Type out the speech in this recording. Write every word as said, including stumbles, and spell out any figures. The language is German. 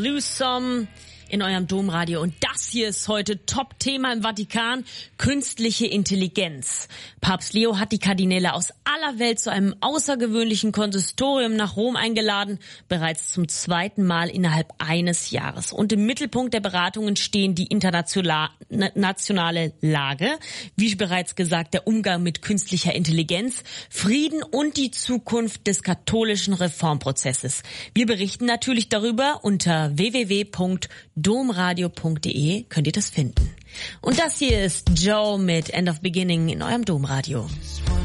Lüsom in eurem Domradio. Und das hier ist heute Top-Thema im Vatikan, künstliche Intelligenz. Papst Leo hat die Kardinäle aus aller Welt zu einem außergewöhnlichen Konsistorium nach Rom eingeladen, bereits zum zweiten Mal innerhalb eines Jahres. Und im Mittelpunkt der Beratungen stehen die internationale Lage, wie bereits gesagt, der Umgang mit künstlicher Intelligenz, Frieden und die Zukunft des katholischen Reformprozesses. Wir berichten natürlich darüber unter w w w punkt domradio punkt de, könnt ihr das finden. Und das hier ist Joe mit End of Beginning in eurem Domradio.